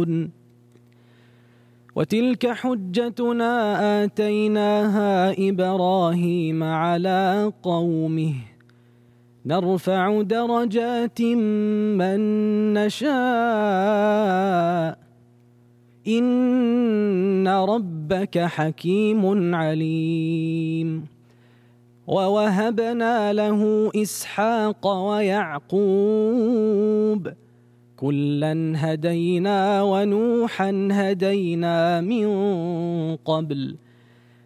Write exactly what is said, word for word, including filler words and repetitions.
يعلمون وتلك حجتنا آتيناها إبراهيم على قومه نرفع درجات من نشاء إن ربك حكيم عليم ووهبنا له إسحاق ويعقوب كلا هدينا ونوحا هدينا من قبل